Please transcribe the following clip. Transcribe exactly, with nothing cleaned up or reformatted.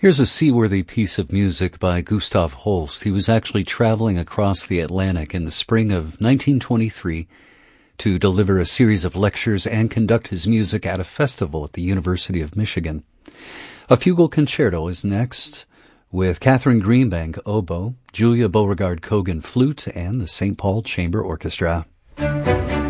Here's a seaworthy piece of music by Gustav Holst. He was actually traveling across the Atlantic in the spring of nineteen twenty-three to deliver a series of lectures and conduct his music at a festival at the University of Michigan. A fugal concerto is next, with Catherine Greenbank oboe, Julia Beauregard Kogan flute, and the Saint Paul Chamber Orchestra.